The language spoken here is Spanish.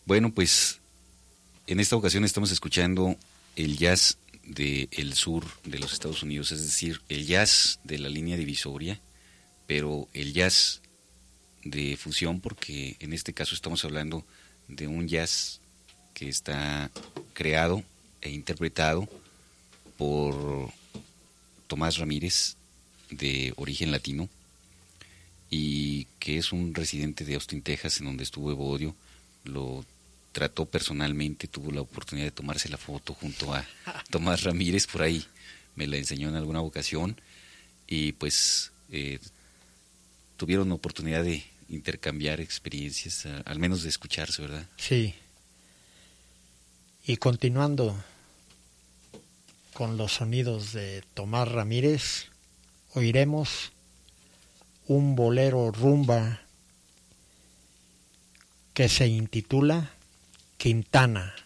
Bueno, pues en esta ocasión estamos escuchando el jazz del sur de los Estados Unidos, es decir, el jazz de la línea divisoria, pero el jazz de fusión, porque en este caso estamos hablando de un jazz que está creado e interpretado por Tomás Ramírez, de origen latino, y que es un residente de Austin, Texas, en donde estuvo Evodio. Lo trató personalmente, tuvo la oportunidad de tomarse la foto junto a Tomás Ramírez, por ahí me la enseñó en alguna ocasión, y pues tuvieron oportunidad de intercambiar experiencias, al menos de escucharse, ¿verdad? Sí. Y continuando con los sonidos de Tomás Ramírez, oiremos un bolero rumba que se intitula Quintana.